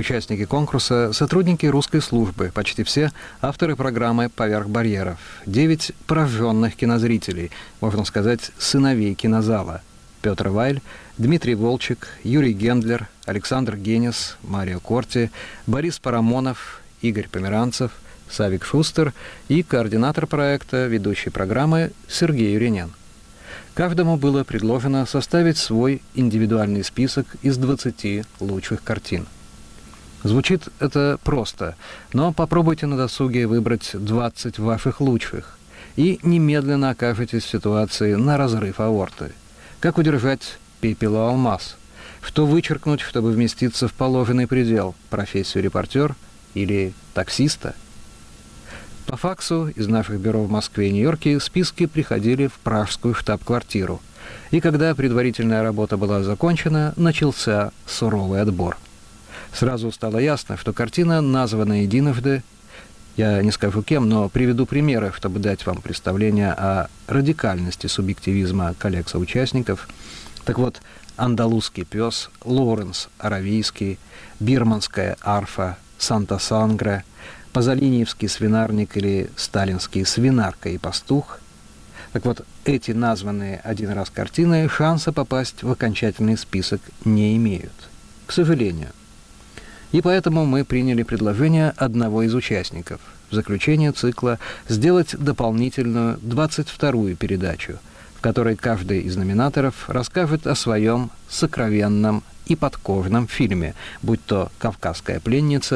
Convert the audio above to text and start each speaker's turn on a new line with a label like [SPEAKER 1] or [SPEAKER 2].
[SPEAKER 1] Участники конкурса – сотрудники русской службы, почти все авторы программы «Поверх барьеров». 9 прожженных кинозрителей, можно сказать, сыновей кинозала. Петр Вайль, Дмитрий Волчек, Юрий Гендлер, Александр Генис, Марио Корти, Борис Парамонов, Игорь Померанцев, Савик Шустер и координатор проекта, ведущий программы Сергей Юринен. Каждому было предложено составить свой индивидуальный список из 20 лучших картин. Звучит это просто, но попробуйте на досуге выбрать 20 ваших лучших, и немедленно окажетесь в ситуации на разрыв аорты. Как удержать пепел у алмаз? Что вычеркнуть, чтобы вместиться в положенный предел? Профессию репортер или таксиста? По факсу из наших бюро в Москве и Нью-Йорке списки приходили в пражскую штаб-квартиру. И когда предварительная работа была закончена, начался суровый отбор. Сразу стало ясно, что картина названа единожды. Я не скажу кем, но приведу примеры, чтобы дать вам представление о радикальности субъективизма коллег-соучастников. Так вот, «Андалузский пес», «Лоренс Аравийский», «Бирманская арфа», «Санта Сангре», «Пазолиниевский свинарник» или «Сталинский свинарка и пастух». Так вот, эти названные один раз картины шанса попасть в окончательный список не имеют, к сожалению. И поэтому мы приняли предложение одного из участников в заключение цикла сделать дополнительную 22-ю передачу, в которой каждый из номинаторов расскажет о своем сокровенном и подкожном фильме, будь то «Кавказская пленница»,